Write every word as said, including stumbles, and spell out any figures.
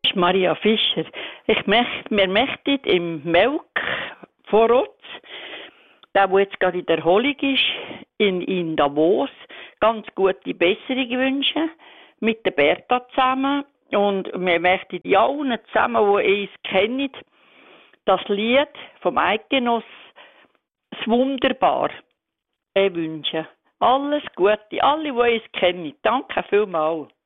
ist Maria Fischer. Ich möchte, wir möchten im Melk vor Rotz, der, der jetzt gerade in der Erholung ist, in, in Davos, ganz gute Besserung wünschen, mit der Bertha zusammen. Und wir möchten allen zusammen, die uns kennen, das Lied vom Eidgenoss «Das Wunderbar» wünschen. Alles Gute, alle, die uns kennen. Danke vielmals.